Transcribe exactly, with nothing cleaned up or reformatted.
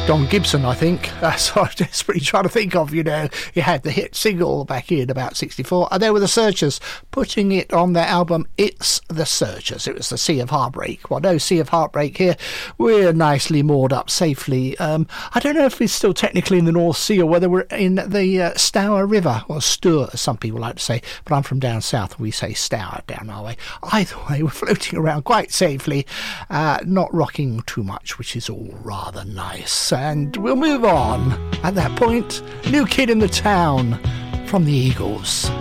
Don Gibson, I think. That's what I'm desperately trying to think of, you know. He had the hit single back in about sixty-four, and they were the Searchers putting it on their album It's the Searchers. It was the Sea of Heartbreak. Well, no Sea of Heartbreak here. We're nicely moored up safely. Um, I don't know if we're still technically in the North Sea or whether we're in the uh, Stour River, or Stour, as some people like to say, but I'm from down south, and we say Stour down our way. Either way, we're floating around quite safely, uh, not rocking too much, which is all rather nice. And we'll move on. At that point, New Kid in the Town from the Eagles.